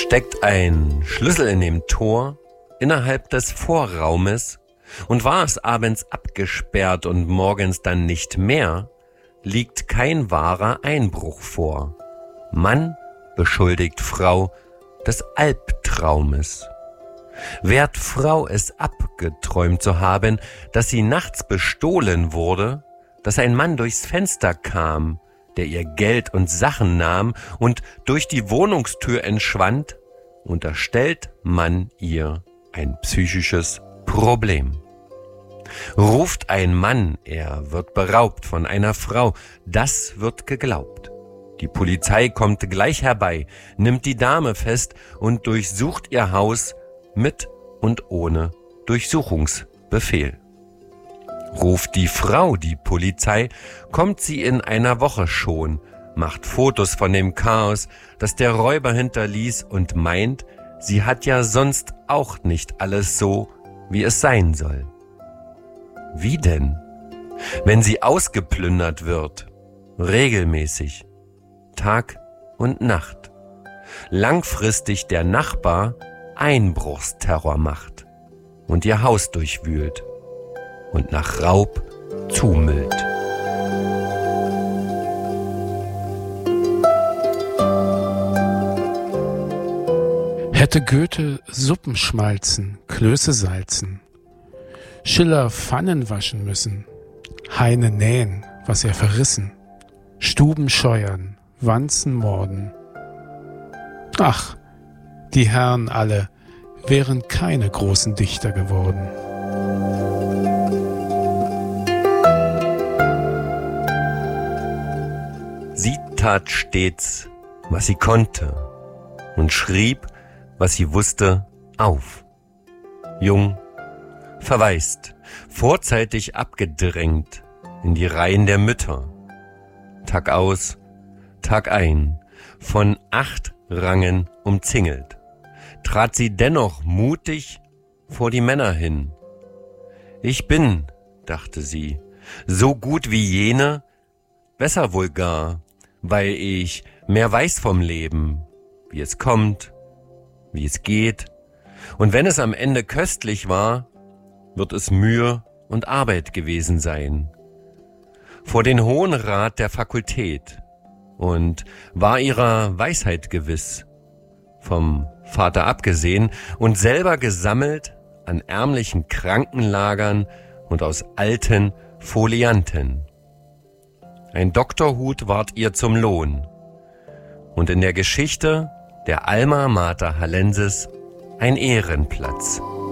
steckt ein Schlüssel in dem Tor innerhalb des Vorraumes, und war es abends abgesperrt und morgens dann nicht mehr, liegt kein wahrer Einbruch vor. Mann beschuldigt Frau des Albtraumes. Wehrt Frau es abgeträumt zu haben, dass sie nachts bestohlen wurde, dass ein Mann durchs Fenster kam, der ihr Geld und Sachen nahm und durch die Wohnungstür entschwand, unterstellt man ihr ein psychisches Problem. Ruft ein Mann, er wird beraubt von einer Frau, das wird geglaubt. Die Polizei kommt gleich herbei, nimmt die Dame fest und durchsucht ihr Haus mit und ohne Durchsuchungsbefehl. Ruft die Frau die Polizei, kommt sie in einer Woche schon, macht Fotos von dem Chaos, das der Räuber hinterließ und meint, sie hat ja sonst auch nicht alles so, wie es sein soll. Wie denn? Wenn sie ausgeplündert wird, regelmäßig, Tag und Nacht, langfristig der Nachbar Einbruchsterror macht und ihr Haus durchwühlt und nach Raub zumüllt. Hätte Goethe Suppen schmalzen, Klöße salzen, Schiller Pfannen waschen müssen, Heine nähen, was er verrissen, Stuben scheuern, Wanzen morden. Ach, die Herren alle wären keine großen Dichter geworden. Sie tat stets, was sie konnte, und schrieb, was sie wusste, auf. Jung, verwaist, vorzeitig abgedrängt in die Reihen der Mütter. Tag aus, Tag ein, von 8 Rangen umzingelt, trat sie dennoch mutig vor die Männer hin. Ich bin, dachte sie, so gut wie jene, besser wohl gar, weil ich mehr weiß vom Leben, wie es kommt, wie es geht, und wenn es am Ende köstlich war, wird es Mühe und Arbeit gewesen sein. Vor den Hohen Rat der Fakultät und war ihrer Weisheit gewiss, vom Vater abgesehen und selber gesammelt an ärmlichen Krankenlagern und aus alten Folianten. Ein Doktorhut ward ihr zum Lohn und in der Geschichte der Alma Mater Hallensis ein Ehrenplatz.